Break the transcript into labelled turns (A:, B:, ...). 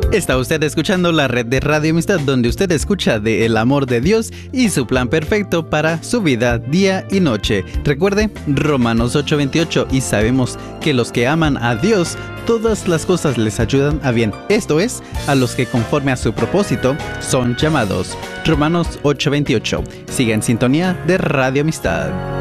A: Está usted escuchando la red de Radio Amistad, donde usted escucha de el amor de Dios y su plan perfecto para su vida día y noche. Recuerde, Romanos 8:28, y sabemos que los que aman a Dios, todas las cosas les ayudan a bien. Esto es, a los que conforme a su propósito son llamados. Romanos 8:28. Siga en sintonía de Radio Amistad.